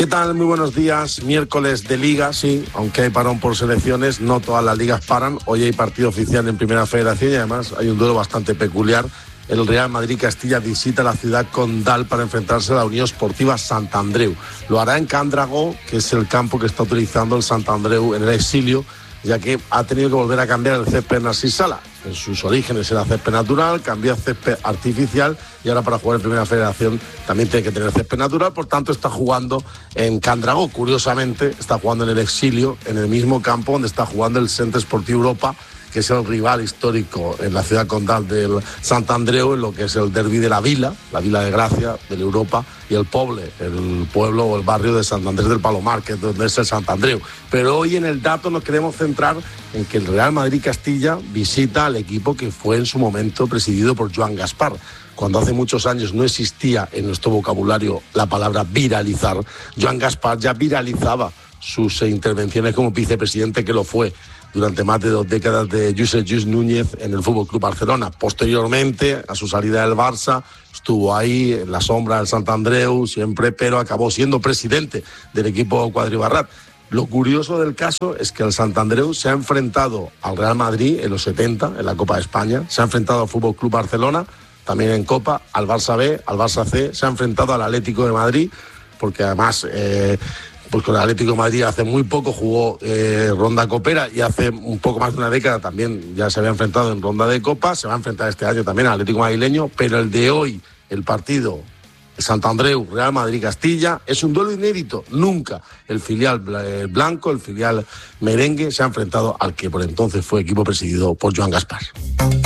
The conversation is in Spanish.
¿Qué tal? Muy buenos días. Miércoles de Liga, sí, aunque hay parón por selecciones, no todas las ligas paran. Hoy hay partido oficial en Primera Federación y además hay un duelo bastante peculiar. El Real Madrid Castilla visita la ciudad condal para enfrentarse a la Unión Esportiva Sant Andreu. Lo hará en Can Dragó, que es el campo que está utilizando el Sant Andreu en el exilio, ya que ha tenido que volver a cambiar el césped Narcís Sala. En sus orígenes era césped natural, cambió a césped artificial y ahora para jugar en Primera Federación también tiene que tener césped natural, por tanto está jugando en Can Dragó. Curiosamente está jugando en el exilio, en el mismo campo donde está jugando el Centre Esportiu Europa, que es el rival histórico en la ciudad condal del Sant Andreu, en lo que es el derbi de la Vila de Gracia, del Europa, y el Poble, el pueblo o el barrio de Sant Andrés del Palomar, que es donde es el Sant Andreu. Pero hoy en el dato nos queremos centrar en que el Real Madrid Castilla visita al equipo que fue en su momento presidido por Joan Gaspar. Cuando hace muchos años no existía en nuestro vocabulario la palabra viralizar, Joan Gaspar ya viralizaba sus intervenciones como vicepresidente, que lo fue durante más de 2 décadas, de Josep Lluís Núñez en el FC Barcelona. Posteriormente, a su salida del Barça, estuvo ahí en la sombra del Sant Andreu siempre, pero acabó siendo presidente del equipo Quadribarrat. Lo curioso del caso es que el Sant Andreu se ha enfrentado al Real Madrid en los 70, en la Copa de España, se ha enfrentado al FC Barcelona, también en Copa, al Barça B, al Barça C, se ha enfrentado al Atlético de Madrid, porque además pues con el Atlético de Madrid hace muy poco jugó ronda copera, y hace un poco más de una década también ya se había enfrentado en ronda de Copa. Se va a enfrentar este año también al Atlético madrileño, pero el de hoy, el partido Sant Andreu, Real Madrid Castilla, es un duelo inédito. Nunca el filial blanco, el filial merengue, se ha enfrentado al que por entonces fue equipo presidido por Joan Gaspar.